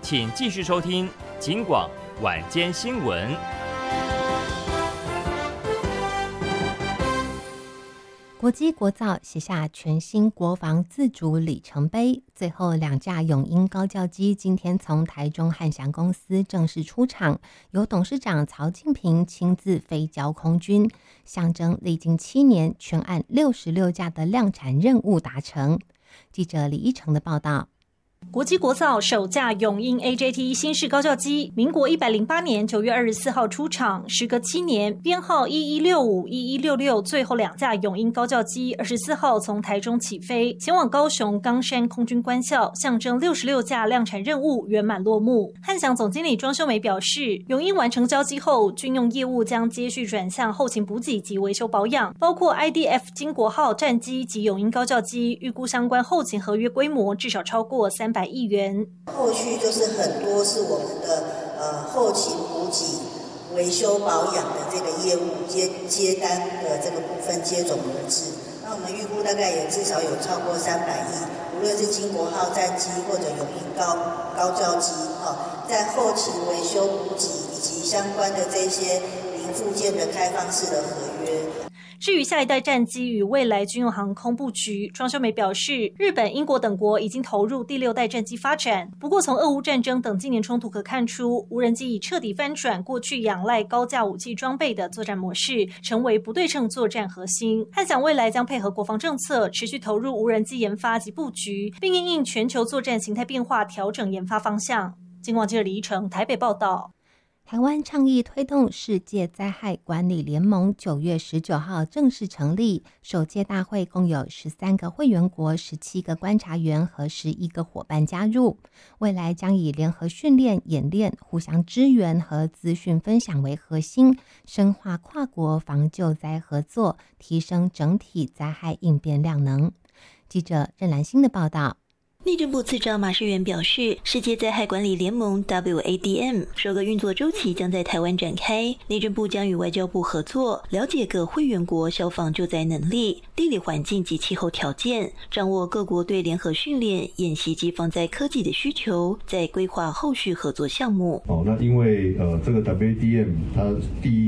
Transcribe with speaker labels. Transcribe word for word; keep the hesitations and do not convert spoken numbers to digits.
Speaker 1: 请继续收听警广晚间新闻。
Speaker 2: 国机国造写下全新国防自主里程碑，最后两架永鹰高教机今天从台中汉翔公司正式出厂，由董事长曹庆平亲自飞交空军，象征历经七年全案六十六架的量产任务达成。记者李一成的报道。
Speaker 3: 国机国造首架永鹰 A J T 新式高教机，民国一百零八年九月二十四号出厂，时隔七年，编号一一六五、一一六六，最后两架永鹰高教机二十四号从台中起飞，前往高雄冈山空军官校，象征六十六架量产任务圆满落幕。汉翔总经理庄秀梅表示，永鹰完成交机后，军用业务将接续转向后勤补给及维修保养，包括 I D F 经国号战机及永鹰高教机，预估相关后勤合约规模至少超过三百亿元。
Speaker 4: 后续就是很多是我们的呃后勤补给、维修保养的这个业务接接单的这个部分接踵而至。那我们预估大概也至少有超过三百亿，无论是经国号战机或者永鹰高高教机，哈、哦，在后勤维修补给以及相关的这些零附件的开放式的合约。
Speaker 3: 至于下一代战机与未来军用航空布局，庄秀梅表示，日本、英国等国已经投入第六代战机发展。不过，从俄乌战争等近年冲突可看出，无人机已彻底翻转过去仰赖高价武器装备的作战模式，成为不对称作战核心。汉翔未来将配合国防政策，持续投入无人机研发及布局，并因应全球作战形态变化，调整研发方向。警广记者李一成台北报道。
Speaker 2: 台湾倡议推动世界灾害管理联盟九月十九号正式成立，首届大会共有十三个会员国、十七个观察员和十一个伙伴加入。未来将以联合训练、演练、互相支援和资讯分享为核心，深化跨国防救灾合作，提升整体灾害应变量能。记者任兰欣的报道。
Speaker 5: 内政部次长马世元表示，世界灾害管理联盟 W A D M 首个运作周期将在台湾展开，内政部将与外交部合作，了解各会员国消防救灾能力、地理环境及气候条件，掌握各国对联合训练、演习及防灾科技的需求，再规划后续合作项目。
Speaker 6: 哦，那因为呃这个 W A D M 它第一